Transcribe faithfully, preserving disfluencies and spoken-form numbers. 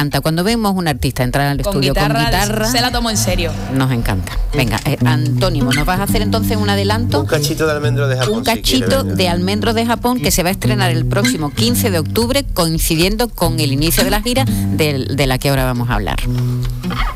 encanta. Cuando vemos un artista entrar al Con estudio guitarra, con guitarra, se la tomo en serio. Nos encanta. Venga, eh, Antónimo, ¿nos vas a hacer entonces un adelanto? Un cachito de almendro de Japón. Un cachito si de almendros de Japón que se va a estrenar el próximo quince de octubre, coincidiendo con el inicio de la gira de, de la que ahora vamos a hablar.